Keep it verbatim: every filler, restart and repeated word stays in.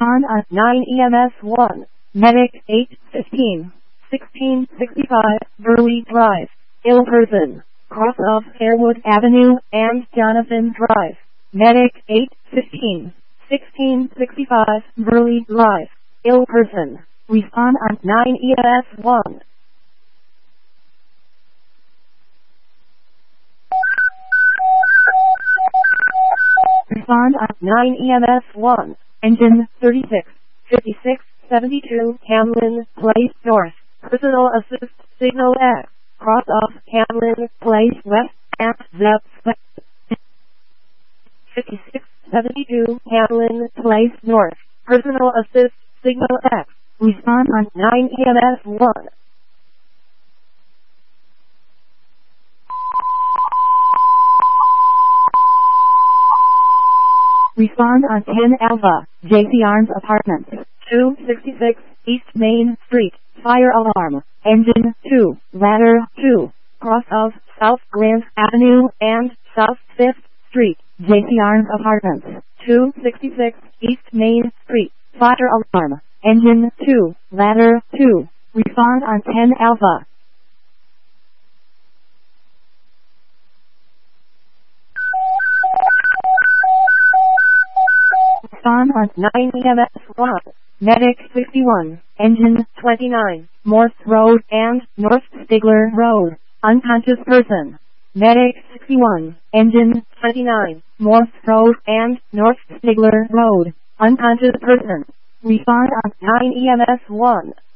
Respond on nine E M S one. Medic eight fifteen. sixteen sixty-five, Burley Drive, ill person, cross of Fairwood Avenue and Jonathan Drive. Medic eight fifteen. sixteen sixty-five, Burley Drive, ill person. Respond on nine E M S one. Respond on nine E M S one. Engine thirty-six fifty-six seventy-two, Hamlin Place North. Personal assist signal X. Cross off Hamlin Place West at Zep. fifty-six seventy-two, Hamlin Place North. Personal assist signal X. Respond on nine E M S one. Respond on ten Alpha, J C Arms Apartments, two sixty-six, East Main Street, fire alarm, engine two, ladder two, cross of South Grant Avenue and South fifth Street, J C Arms Apartments, two sixty-six, East Main Street, fire alarm, engine two, ladder two, respond on ten Alpha. Respond on nine E M S one. Medic sixty-one, engine twenty-nine, Morse Road and North Stigler Road, unconscious person. Medic sixty-one, engine twenty-nine, Morse Road and North Stigler Road, unconscious person. Respond on nine E M S one.